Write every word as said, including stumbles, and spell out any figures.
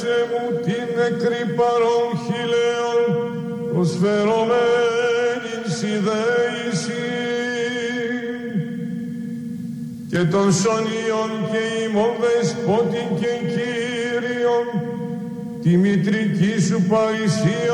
μου την νεκρή παρών χιλέων προσφερωμένην συνδέηση και των σωνίων και ημών δεσπότην και Κύριον τη μητρική σου παρησία